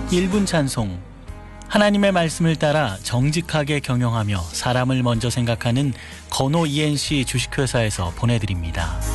1분 찬송. 하나님의 말씀을 따라 정직하게 경영하며 사람을 먼저 생각하는 건호 ENC 주식회사에서 보내드립니다.